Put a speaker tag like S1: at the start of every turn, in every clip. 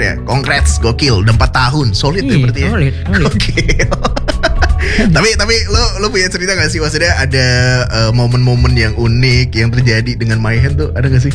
S1: ya. Congrats, gokil. Udah 4 tahun. Solid ya berarti ya.
S2: Solid.
S1: Gokil. tapi lo punya cerita gak sih? Maksudnya ada momen-momen yang unik yang terjadi dengan My Hand tuh, ada gak sih?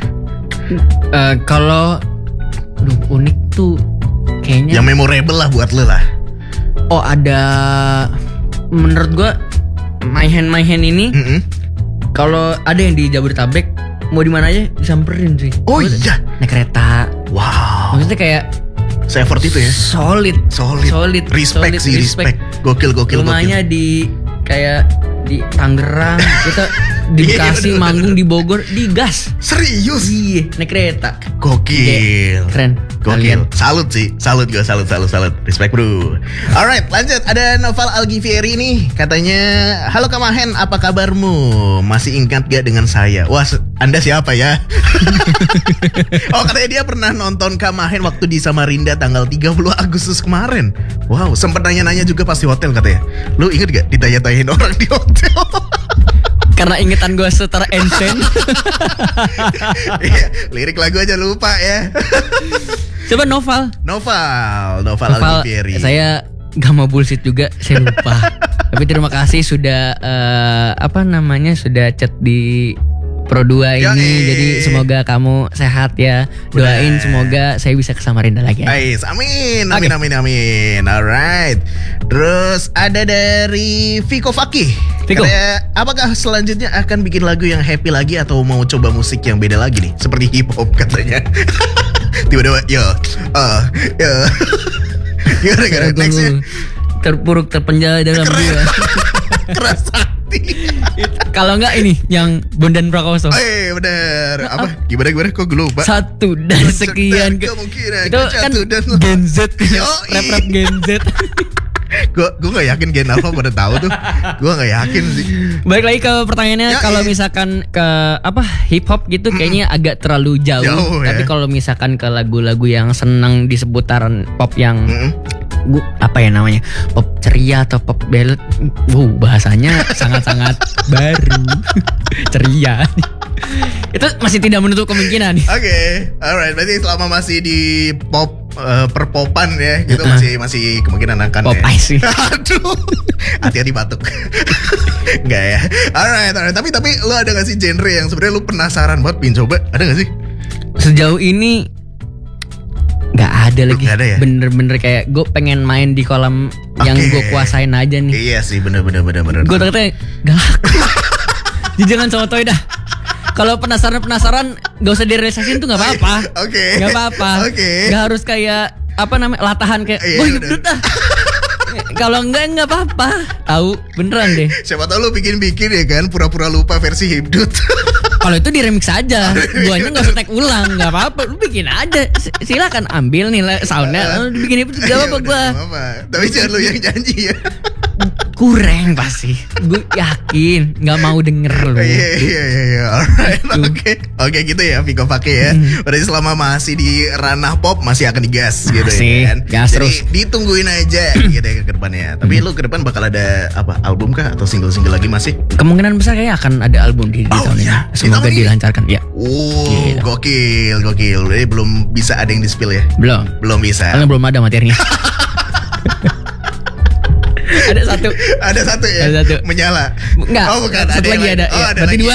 S2: Kalau unik tuh kayaknya
S1: yang memorable lah buat lo lah.
S2: Oh, ada. Menurut gua My Hand ini kalau ada yang di Jabodetabek, mau di mana aja disamperin sih.
S1: Oh iya,
S2: naik kereta.
S1: Wow.
S2: Maksudnya kayak
S1: se-effort itu ya.
S2: Solid.
S1: Respect. Gokil.
S2: Rumahnya di kayak di Tangerang, kita di Bekasi, manggung di Bogor, digas.
S1: Serius?
S2: Iya, naik kereta.
S1: Gokil.
S2: Keren.
S1: Gokil. Salut sih. Salut. Respect bro. Alright, lanjut. Ada Noval Algivieri nih. Katanya, halo Kak Mahen, apa kabarmu? Masih ingat gak dengan saya? Wah, Anda siapa ya? Oh, katanya dia pernah nonton Kak Mahen waktu di Samarinda tanggal 30 Agustus kemarin. Wow, sempet nanya-nanya juga pas di hotel katanya. Lu inget gak ditanya-tanyain orang di hotel?
S2: Karena ingetan gue setara Ensen.
S1: Iya, lirik lagu aja lupa ya.
S2: Coba Noval
S1: Algivieri.
S2: Saya gak mau bullshit juga, saya lupa. Tapi terima kasih sudah sudah chat di Pro 2 ini. Jadi semoga kamu sehat ya. Doain semoga saya bisa ke Samarinda lagi.
S1: Amin. Alright. Terus ada dari Viko Fakih. Katanya, apakah selanjutnya akan bikin lagu yang happy lagi atau mau coba musik yang beda lagi nih? Seperti hip hop katanya. Tiba-tiba Gimana nextnya?
S2: Terpuruk terpenjara dalam dia.
S1: Keras hati.
S2: Kalau enggak ini yang Bondan Prakoso.
S1: Bener. Apa? Gimana kok gue lupa.
S2: Satu dan sekian
S1: kemungkinan.
S2: Itu kan Gen Z. Rap Gen Z.
S1: Gue gak yakin Gen Alpha pada tahu tuh. Gue gak yakin sih.
S2: Balik lagi ke pertanyaannya, kalau misalkan ke hip hop gitu kayaknya agak terlalu jauh tapi kalau misalkan ke lagu-lagu yang senang di seputaran pop yang pop ceria atau pop ballad, bahasanya sangat-sangat baru. Ceria. Itu masih tidak menutup kemungkinan.
S1: Oke, alright. Berarti selama masih di pop perpopan ya, gitu masih kemungkinan akan
S2: pop ice sih.
S1: Aduh, hati-hati batuk. Enggak ya. Alright. Tapi lu ada gak sih genre yang sebenarnya lu penasaran buat pin coba? Ada gak sih?
S2: Sejauh ini nggak ada lagi.
S1: Gak ada ya?
S2: Bener-bener kayak gue pengen main di kolam yang gue kuasain aja nih.
S1: Iya sih, bener.
S2: Gue takutnya gak laku. Jadi jangan sotoy dah. Kalau penasaran gak usah direalisasiin tuh gak apa-apa. Gak apa-apa. Gak harus kayak latahan kayak hidup dah. Kalau enggak apa-apa. Tahu beneran deh.
S1: Siapa tahu lu bikin ya kan, pura-pura lupa versi Hibdut.
S2: Kalau itu diremix aja, guanya nggak usah tag ulang, nggak apa-apa, lu bikin aja. Silakan ambil nih soundnya, lu bikin itu gak apa-apa gua.
S1: Tapi jangan lu yang janji ya.
S2: Kurang pasti, gue yakin nggak mau denger lu.
S1: Iya, alright, oke gitu ya, Viko pakai ya. Berarti selama masih di ranah pop masih akan digas gitu ya kan.
S2: Gas
S1: jadi
S2: terus.
S1: Ditungguin aja gitu ya ke depannya. Tapi lu ke depan bakal ada album kah atau single lagi masih?
S2: Kemungkinan besar kayak akan ada album di tahun ini. Semoga dilancarkan ya.
S1: Gitu. Gokil. Jadi belum bisa ada yang di-spill ya? Belum bisa.
S2: Karena belum ada materinya. Ada satu ya?
S1: Menyala?
S2: Enggak.
S1: Oh bukan,
S2: satu lagi ada.
S1: Ada
S2: berarti
S1: lagi.
S2: dua.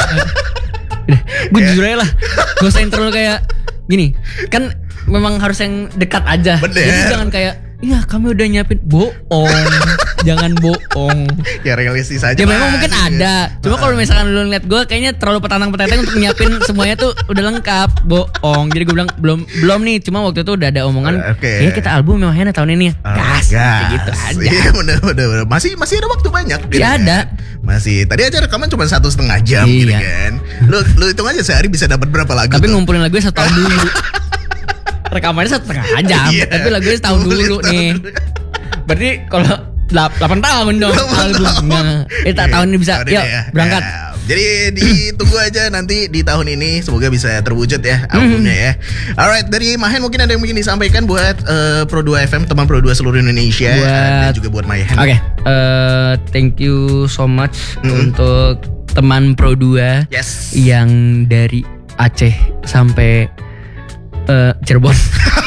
S2: Gue jujur aja lah, gak usah terlalu kayak gini. Kan memang harus yang dekat aja.
S1: Bener.
S2: Jadi jangan kayak, iya kami udah nyiapin. Bohong. Jangan bohong.
S1: Ya realistis aja.
S2: Ya memang mungkin ada. Cuma kalau misalkan lu ngeliat gue kayaknya terlalu petantang-petantang untuk nyiapin semuanya tuh udah lengkap. Bohong. Jadi gue bilang belum nih. Cuma waktu itu udah ada omongan, ya kita album memangnya tahun ini. Gas. Gitu aja.
S1: Iya bener. Masih ada waktu banyak.
S2: Ya ada.
S1: Masih. Tadi aja rekaman cuma 1,5 jam gitu kan. Lu hitung aja sehari bisa dapat berapa lagu.
S2: Tapi ngumpulin lagunya 1 tahun dulu. Rekamannya 1,5 jam. Tapi lagunya setahun dulu nih. Berarti kalau 8 tahun dong albumnya. Tahun ini bisa. Yuk berangkat.
S1: Jadi ditunggu aja nanti di tahun ini, semoga bisa terwujud ya albumnya ya. Alright, dari Mahen mungkin ada yang mungkin disampaikan buat Pro 2 FM, teman Pro 2 seluruh Indonesia, dan juga buat Mahen.
S2: Oke, thank you so much untuk teman Pro 2 yang dari Aceh sampai Cirebon.